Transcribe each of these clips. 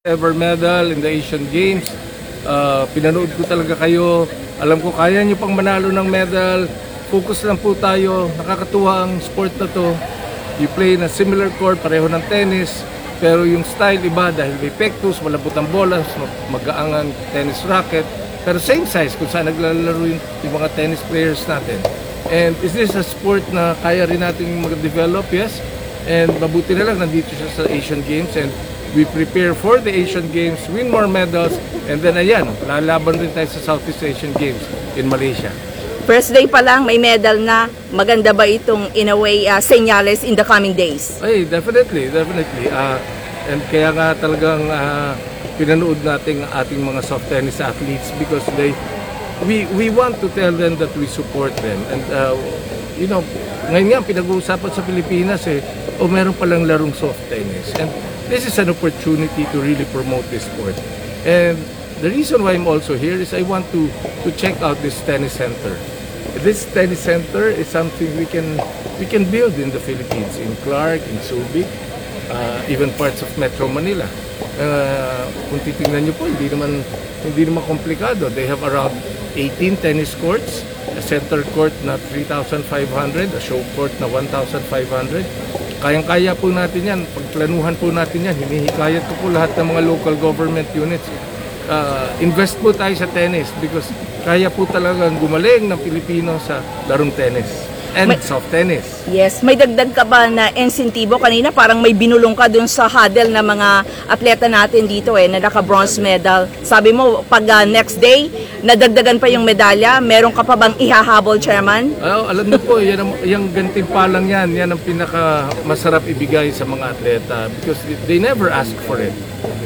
ever medal in the Asian Games. Pinanood ko talaga kayo. Alam ko kaya nyo pang manalo ng medal. Focus lang po tayo. Nakakatuwa ang sport na to. You play in a similar court, pareho ng tennis. Pero yung style iba dahil may pectus, malambot ang bola, magaangang tennis racket. Pero same size kung saan naglalaro yung mga tennis players natin. And is this a sport na kaya rin natin mag-develop? Yes. And mabuti na lang nandito siya sa Asian Games. And we prepare for the Asian Games, win more medals, and then ayan, lalaban rin tayo sa Southeast Asian Games in Malaysia. First day pa lang, may medal na. Maganda ba itong, in a way, senyales in the coming days? Ay, definitely. And kaya nga talagang pinanood natin ang ating mga soft tennis athletes because we want to tell them that we support them. And ngayon nga, pinag-uusapan sa Pilipinas meron palang larong soft tennis. And this is an opportunity to really promote this sport. And the reason why I'm also here is I want to check out this tennis center. This tennis center is something we can build in the Philippines, in Clark, in Subic, even parts of Metro Manila. Kung titingnan nyo po, hindi naman komplikado. They have around 18 tennis courts, a center court na 3,500, a show court na 1,500. Kayang-kaya po natin yan. Pagplanuhan po natin yan. Hinihikayat ko po lahat ng mga local government units. Invest po tayo sa tennis because kaya po talagang gumaling ng Pilipino sa larong tennis and soft tennis. Yes. May dagdag ka ba na insentibo? Kanina parang may binulong ka dun sa huddle ng mga atleta natin dito na naka-bronze medal. Sabi mo, pag next day, nadagdagan pa yung medalya, meron ka pa bang ihahabol, Chairman? Alam niyo po, yung gantimpalang yan ang pinaka masarap ibigay sa mga atleta because they never ask for it.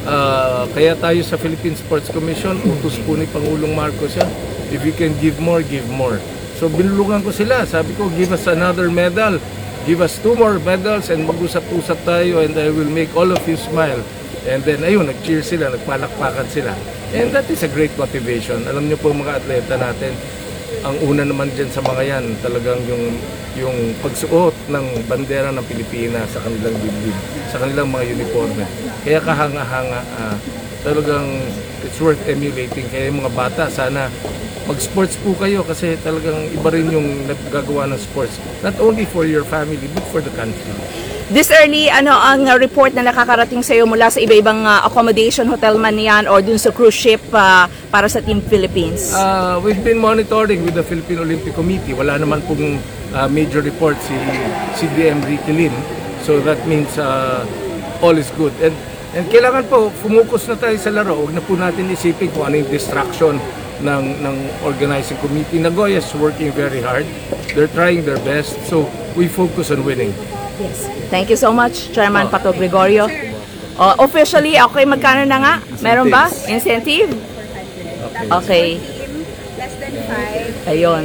Kaya tayo sa Philippine Sports Commission, utos po ni Pangulong Marcos yan, if you can give more, give more. So binulungan ko sila, sabi ko, give us another medal, give us 2 more medals and mag-usap-usap tayo and I will make all of you smile. And then ayun, nag-cheer sila, nagpalakpakan sila. And that is a great motivation. Alam niyo po mga atleta natin, ang una naman dyan sa mga yan, talagang yung pagsuot ng bandera ng Pilipinas sa kanilang dibdib, sa kanilang mga uniforme. Kaya kahanga-hanga, talagang it's worth emulating. Kaya yung mga bata, sana mag-sports po kayo kasi talagang iba rin yung naggagawa ng sports. Not only for your family, but for the country. This early, ang report na nakakarating sa iyo mula sa iba-ibang accommodation, hotel man yan, or dun sa cruise ship para sa Team Philippines? We've been monitoring with the Philippine Olympic Committee. Wala naman pong major report si CDM Ricky Lim. So that means all is good. And kailangan po, fumukus na tayo sa laro. Huwag na po natin isipin kung ano yung distraction ng organizing committee. Nagoya is working very hard. They're trying their best. So we focus on winning. Yes. Thank you so much, Chairman Pato Gregorio. Officially, okay, magkano na nga? Meron ba? Incentive? Okay. Less than 5. Ayun.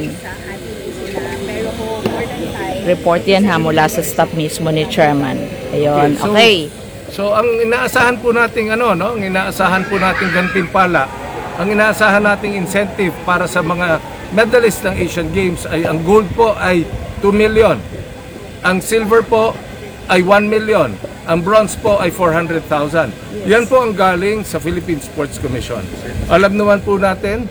Pero more than 5. Report yan mula sa staff mismo ni Chairman. Ayun. Okay. So ang inaasahan po nating ang inaasahan po nating gantimpala, ang inaasahan nating incentive para sa mga medalist ng Asian Games ay ang gold po ay 2 million. Ang silver po ay 1 million. Ang bronze po ay 400,000. Yan po ang galing sa Philippine Sports Commission. Alam naman po natin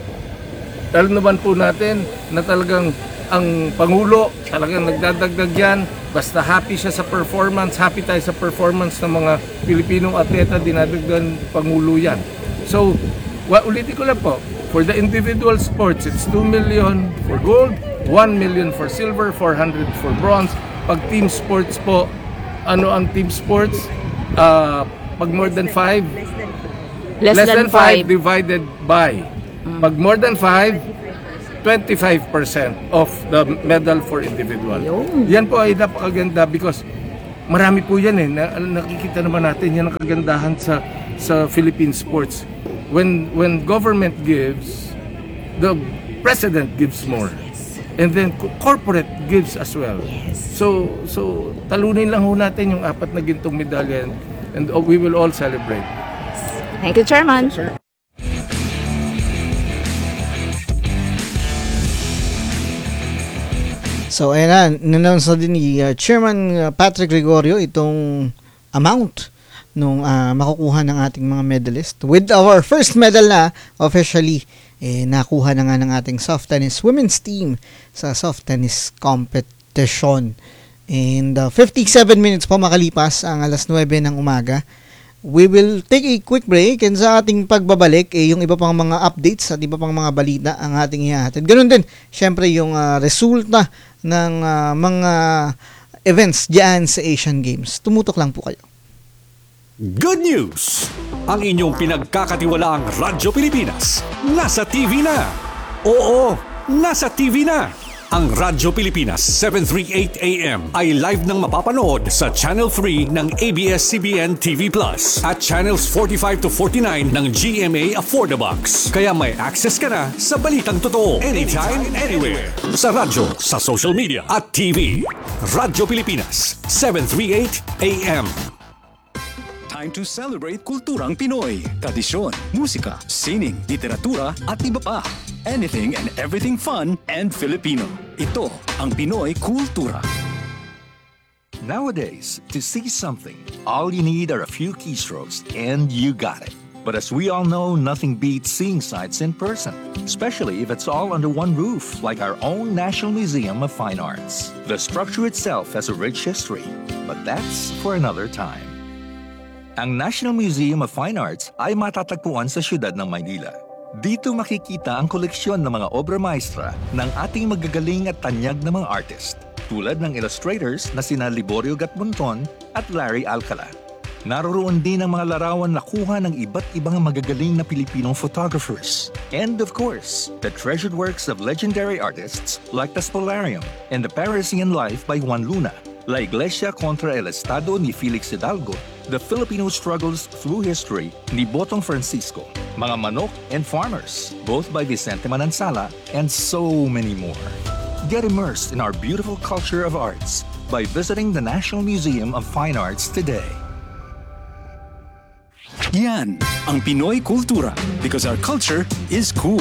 na talagang ang Pangulo talagang nagdadagdag yan. Basta happy siya sa performance, happy tayo sa performance ng mga Pilipinong atleta, dinadagdagan Pangulo yan. So, ulitin ko lang po, for the individual sports, it's 2 million for gold, 1 million for silver, 400 for bronze. Pag team sports po, ano ang team sports? Pag more than 5, less than 5 divided by. Pag more than 5, 25% of the medal for individual. Yan po ay napakaganda because marami po yan nakikita naman natin yan ang kagandahan sa Philippine sports. When government gives, the president gives more. And then corporate gives as well. So talunin lang ho natin yung 4 na gintong medalya and we will all celebrate. Thank you, Chairman. Sure. So ayan na, nanounce na din ni Chairman Patrick Gregorio itong amount nung makukuha ng ating mga medalist. With our first medal na officially, nakuha na nga ng ating soft tennis women's team sa soft tennis competition. And 57 minutes po makalipas ang 9:00 ng umaga. We will take a quick break, and sa ating pagbabalik, yung iba pang mga updates at iba pang mga balita ang ating ihahatid. Ganun din, syempre yung resulta ng mga events diyan sa Asian Games. Tumutok lang po kayo. Good news! Ang inyong pinagkakatiwalaang Radyo Pilipinas nasa TV na. Oo, nasa TV na. Ang Radyo Pilipinas 738 AM ay live nang mapapanood sa Channel 3 ng ABS-CBN TV Plus at Channels 45 to 49 ng GMA Affordabox. Kaya may access ka na sa balitang totoo anytime, anywhere. Sa radyo, sa social media at TV. Radyo Pilipinas 738 AM. Time to celebrate kulturang Pinoy, tradisyon, musika, sining, literatura at iba pa. Anything and everything fun and Filipino. Ito ang Pinoy Kultura. Nowadays, to see something, all you need are a few keystrokes and you got it. But as we all know, nothing beats seeing sights in person, especially if it's all under one roof, like our own National Museum of Fine Arts. The structure itself has a rich history, but that's for another time. Ang National Museum of Fine Arts ay matatagpuan sa siyudad ng Maynila. Dito makikita ang koleksyon ng mga obra maestra ng ating magagaling at tanyag na mga artist, tulad ng illustrators na sina Liborio Gatmonton at Larry Alcala. Naroroon din ang mga larawan na kuha ng iba't ibang magagaling na Pilipinong photographers. And of course, the treasured works of legendary artists like the Spolarium and the Parisian Life by Juan Luna, La Iglesia contra el Estado ni Felix Hidalgo, The Filipino Struggles Through History ni Botong Francisco, Mga Manok and Farmers, both by Vicente Manansala, and so many more. Get immersed in our beautiful culture of arts by visiting the National Museum of Fine Arts today. Yan ang Pinoy Kultura, because our culture is cool.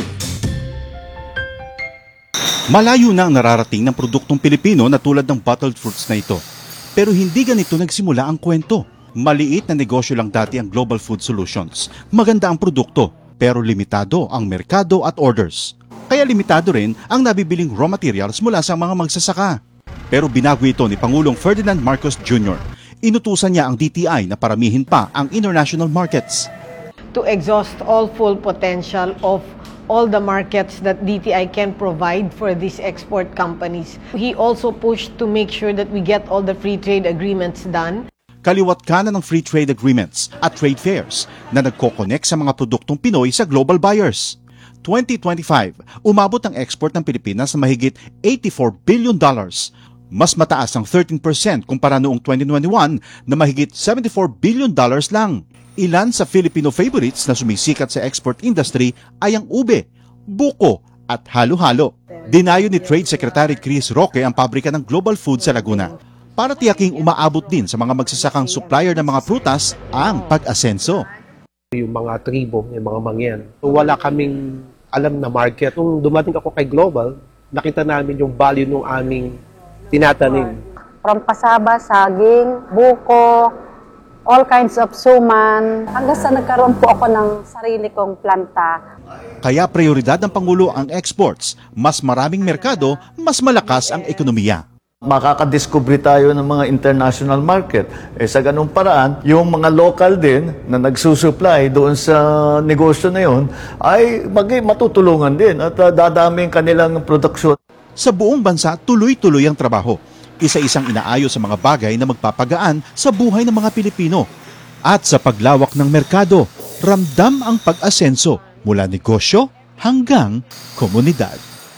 Malayo na ang nararating ng produktong Pilipino na tulad ng bottled fruits na ito. Pero hindi ganito nagsimula ang kwento. Maliit na negosyo lang dati ang Global Food Solutions. Maganda ang produkto, pero limitado ang merkado at orders. Kaya limitado rin ang nabibiling raw materials mula sa mga magsasaka. Pero binago ito ni Pangulong Ferdinand Marcos Jr. Inutusan niya ang DTI na paramihin pa ang international markets. To exhaust all full potential of all the markets that DTI can provide for these export companies. He also pushed to make sure that we get all the free trade agreements done. Kaliwat kanan ng free trade agreements at trade fairs na nagko-connect sa mga produktong Pinoy sa global buyers. 2025, umabot ang export ng Pilipinas sa mahigit $84 billion. Mas mataas ang 13% kumpara noong 2021 na mahigit $74 billion lang. Ilan sa Filipino favorites na sumisikat sa export industry ay ang ube, buko at halo-halo. Dinayo ni Trade Secretary Chris Roque ang pabrika ng Global Food sa Laguna para tiyaking umaabot din sa mga magsasakang supplier ng mga prutas ang pag-asenso. Yung mga tribo, yung mga mangyan. Wala kaming alam na market. Nung dumating ako kay Global, nakita namin yung value ng aming tinatanim. From pasaba, saging, buko, all kinds of suman. Hanggang sa nagkaroon po ako ng sarili kong planta. Kaya prioridad ng Pangulo ang exports. Mas maraming merkado, mas malakas ang ekonomiya. Makakadiscover tayo ng mga international market. Sa ganung paraan, yung mga local din na nagsusupply doon sa negosyo na yun ay matutulungan din at dadami kanilang produksyon. Sa buong bansa, tuloy-tuloy ang trabaho. Isa-isang inaayos sa mga bagay na magpapagaan sa buhay ng mga Pilipino. At sa paglawak ng merkado, ramdam ang pag-asenso mula negosyo hanggang komunidad.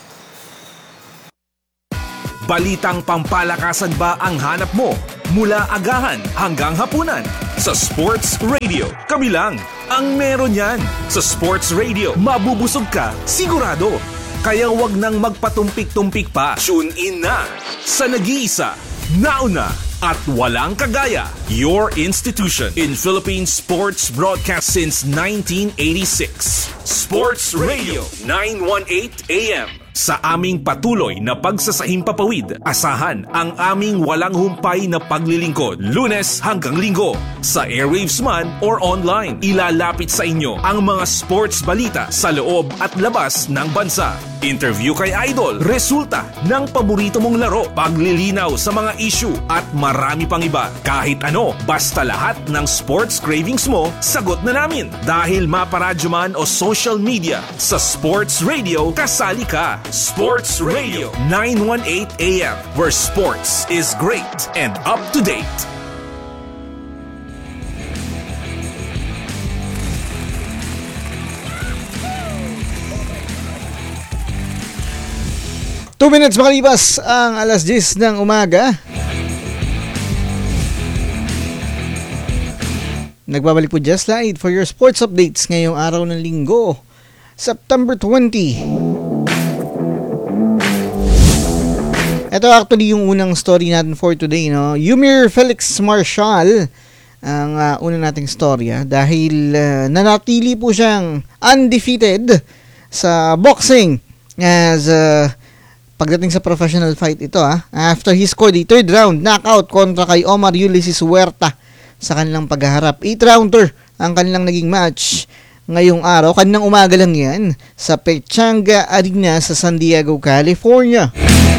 Balitang pampalakasan ba ang hanap mo? Mula agahan hanggang hapunan. Sa Sports Radio, kami lang ang meron yan. Sa Sports Radio, mabubusog ka, sigurado. Kaya wag nang magpatumpik-tumpik pa. Tune in na sa nag-iisa, nauna at walang kagaya. Your institution in Philippine sports broadcast since 1986. Sports Radio 918 AM. Sa aming patuloy na pagsasahimpapawid, asahan ang aming walang humpay na paglilingkod. Lunes hanggang Linggo, sa airwaves man or online. Ilalapit sa inyo ang mga sports balita sa loob at labas ng bansa. Interview kay Idol, resulta ng paborito mong laro, paglilinaw sa mga issue at marami pang iba. Kahit ano, basta lahat ng sports cravings mo, sagot na namin. Dahil maparadyo man o social media, sa Sports Radio, kasali ka. Sports Radio 918 AM, where sports is great and up to date. Two minutes makalipas ang alas 10 ng umaga. Nagbabalik po Just Slide for your sports updates ngayong araw ng Linggo, September 20. Ito actually yung unang story natin for today, no? Yumir Felix Marshall ang una nating storya dahil nanatili po siyang undefeated sa boxing as pagdating sa professional fight ito after he scored the third round knockout kontra kay Omar Ulysses Huerta sa kanilang paghaharap. 8-rounder ang kanilang naging match ngayong araw. Kanilang umaga lang yan sa Pechanga Arena sa San Diego, California.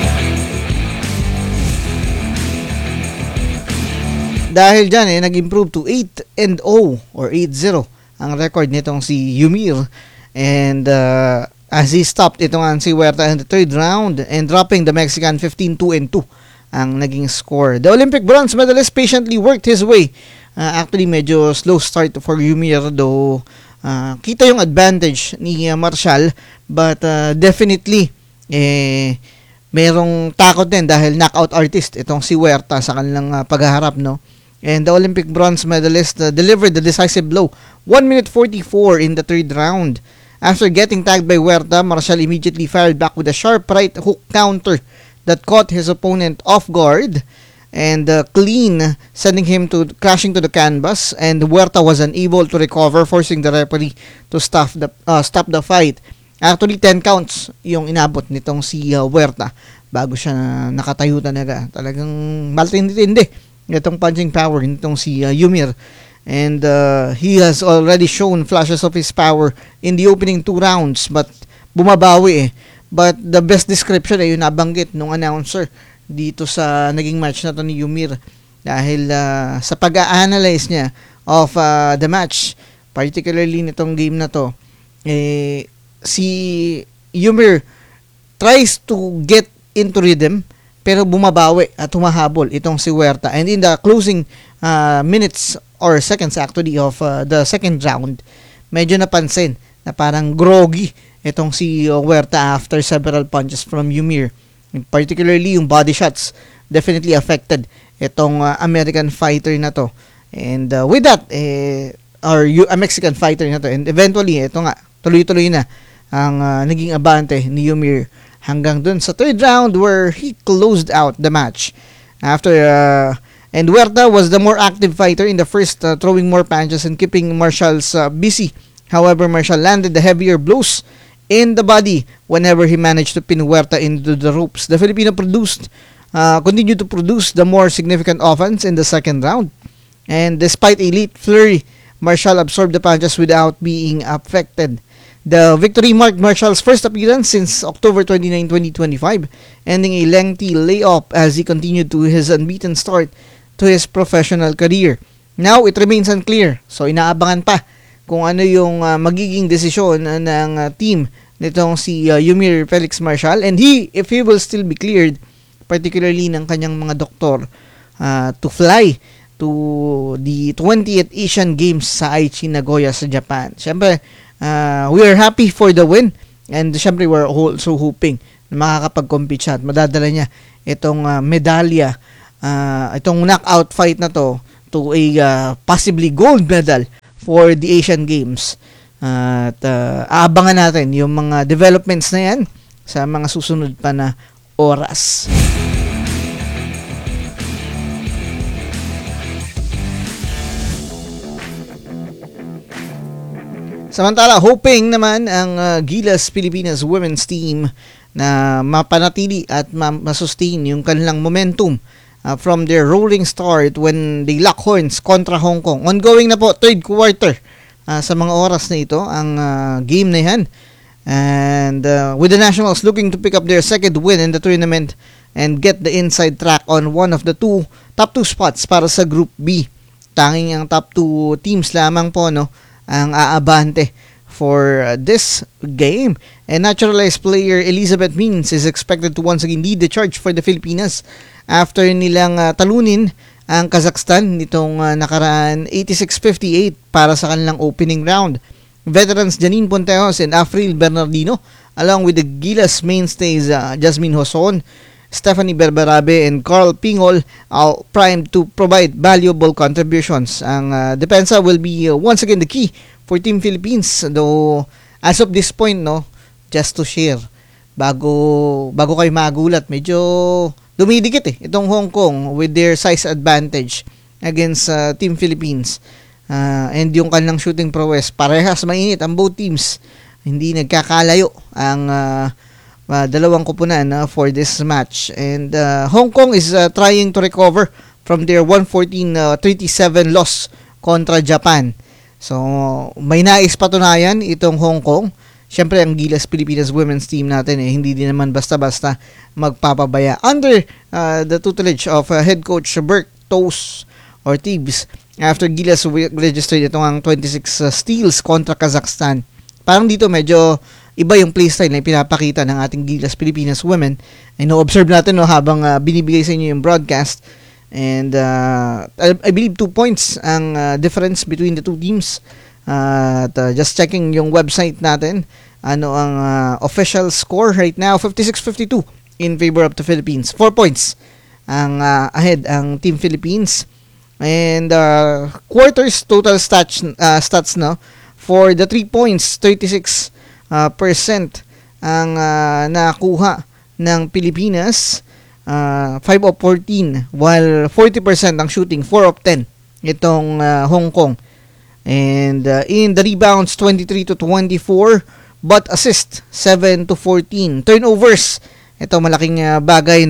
Dahil dyan nag-improve to 8-0 or 8-0 ang record nitong si Yumir. And as he stopped ito nga si Huerta in the third round and dropping the Mexican 15-2-2 ang naging score. The Olympic bronze medalist patiently worked his way. Actually, medyo slow start for Yumir though. Kita yung advantage ni Marshall but definitely merong takot din dahil knockout artist itong si Huerta sa kanilang paghaharap, no? And the Olympic bronze medalist delivered the decisive blow 1 minute 44 in the third round. After getting tagged by Huerta, Marshall immediately fired back with a sharp right hook counter that caught his opponent off guard and clean, sending him crashing to the canvas, and Huerta was unable to recover, forcing the referee to stop the fight. Actually, 10 counts yung inabot nitong si Huerta bago siya nakatayo talaga. Talagang maltindi-tindi itong punching power nitong si Yumir. And he has already shown flashes of his power in the opening 2 rounds but bumabawi But the best description ay yung nabanggit nung announcer dito sa naging match na to ni Yumir dahil sa pag-a-analyze niya of the match, particularly nitong game na to, si Yumir tries to get into rhythm pero bumabawi at humahabol itong si Huerta. And in the closing minutes or seconds actually of the second round, medyo napansin na parang groggy itong si Huerta after several punches from Yumir. Particularly yung body shots definitely affected itong American fighter na to. And with that, a Mexican fighter na to. And eventually, ito nga, tuloy-tuloy na ang naging abante ni Yumir hanggang dun sa third round where he closed out the match. And Huerta was the more active fighter in the first, throwing more punches and keeping Marshall's busy. However, Marshall landed the heavier blows in the body whenever he managed to pin Huerta into the ropes. The Filipino continued to produce the more significant offense in the second round. And despite a late flurry, Marshall absorbed the punches without being affected. The victory marked Marshall's first appearance since October 29, 2025, ending a lengthy layoff as he continued to his unbeaten start to his professional career. Now, it remains unclear. So, inaabangan pa kung ano yung magiging desisyon ng team nitong si Yumir Felix Marshall, and if he will still be cleared, particularly ng kanyang mga doktor, to fly to the 20th Asian Games sa Aichi, Nagoya sa Japan. Siyempre, we are happy for the win, and siyempre we're also hoping na makakapag-compete siya at madadala niya itong medalya, itong knockout fight na to a possibly gold medal for the Asian Games. At aabangan natin yung mga developments na yan sa mga susunod pa na oras. Samantala, hoping naman ang Gilas Pilipinas women's team na mapanatili at masustain yung kanilang momentum from their roaring start when they lock horns kontra Hong Kong. Ongoing na po, third quarter sa mga oras na ito ang game na yan. And with the Nationals looking to pick up their second win in the tournament and get the inside track on one of the top two spots para sa Group B. Tanging ang top 2 teams lamang po ang aabante for this game. And naturalized player Elizabeth Means is expected to once again lead the charge for the Filipinas after nilang talunin ang Kazakhstan nitong nakaraan 86-58 para sa kanilang opening round. Veterans Janine Ponteos and Afril Bernardino along with the Gilas mainstays Jasmine Hoson, Stephanie Berberabe and Carl Pingol are primed to provide valuable contributions. Ang depensa will be once again the key for Team Philippines, though as of this point just to share bago kayo magulat, medyo dumidikit itong Hong Kong with their size advantage against Team Philippines, and yung kanilang shooting prowess parehas mainit ang both teams, hindi nagkakalayo ang dalawang koponan for this match. And Hong Kong is trying to recover from their 114-37 loss kontra Japan. So, may nais patunayan itong Hong Kong. Siyempre, ang Gilas Pilipinas women's team natin hindi din naman basta-basta magpapabaya. Under the tutelage of head coach Bert Toes Ortiz, after Gilas registered itong 26 steals kontra Kazakhstan. Parang dito medyo iba yung playstyle na pinapakita ng ating Gilas Pilipinas women. And no-observe natin habang binibigay sa inyo yung broadcast. And I believe 2 points ang difference between the two teams. Just checking yung website natin, ano ang official score right now, 56-52 in favor of the Philippines. 4 points ang ahead ang Team Philippines. And quarters total stats for the 3 points, 36% ang nakuha ng Pilipinas. 5 of 14, while 40% ang shooting, 4 of 10 itong Hong Kong. And in the rebounds, 23-24, but assist 7-14. Turnovers, ito malaking bagay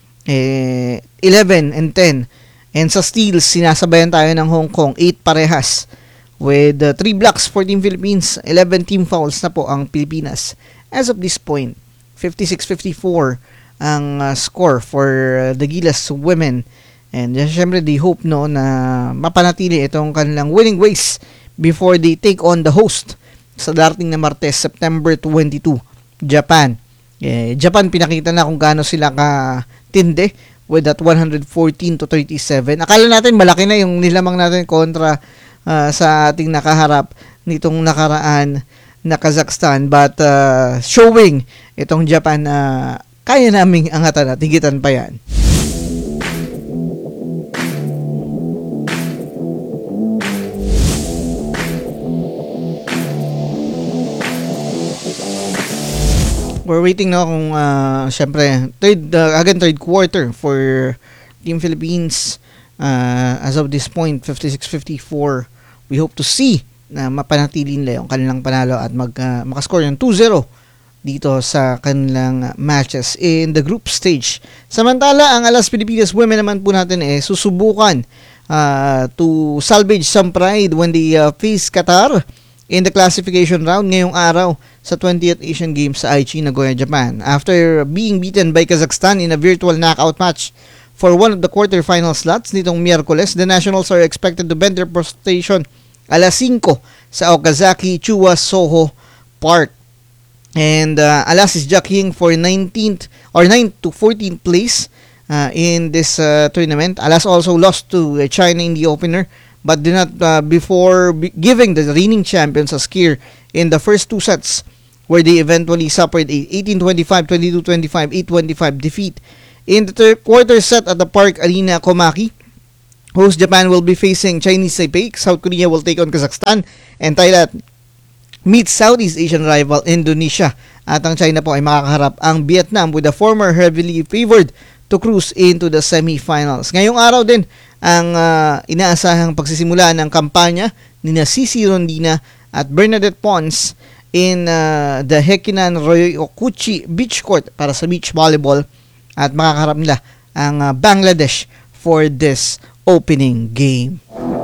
11 and 10. And sa steals, sinasabayan tayo ng Hong Kong, 8 parehas. With 3 blocks for Team Philippines, 11 team fouls na po ang Pilipinas. As of this point, 56-54 ang score for the Gilas women. And syempre they hope na mapanatili itong kanilang winning ways before they take on the host sa darating na Martes, September 22, Japan. Japan pinakita na kung gaano sila katindi with that 114-37. Akala natin malaki na yung nilamang natin kontra sa ating nakaharap nitong nakaraan na Kazakhstan, but showing itong Japan na kaya naming angatan at higitan pa yan. We're waiting kung syempre third quarter for Team Philippines. As of this point, 56-54. We hope to see na mapanatili nila yung kanilang panalo at makascore yung 2-0 dito sa kanilang matches in the group stage. Samantala, ang Alas Pilipinas women naman po natin susubukan to salvage some pride when they face Qatar in the classification round ngayong araw sa 20th Asian Games sa Aichi, Nagoya, Japan. After being beaten by Kazakhstan in a virtual knockout match for one of the quarterfinal slots nitong Miyerkules, the Nationals are expected to bend their presentation alas 5 sa Okazaki Chuwa Soho Park. And Alas is jockeying for 9th to 14th place in this tournament. Alas also lost to China in the opener, but did not before giving the reigning champions a scare in the first 2 sets, where they eventually suffered a 18-25, 22-25, 8-25 defeat. In the third quarter set at the Park Arena Komaki, host Japan will be facing Chinese Taipei, South Korea will take on Kazakhstan, and Thailand meets Southeast Asian rival Indonesia. At ang China po ay makakaharap ang Vietnam, with the former heavily favored to cruise into the semifinals. Ngayong araw din ang inaasahang pagsisimula ng kampanya ni Cici Rondina at Bernadette Pons in the Hekinan Ryokuchi Beach Court para sa beach volleyball at makakaharap nila ang Bangladesh for this opening game.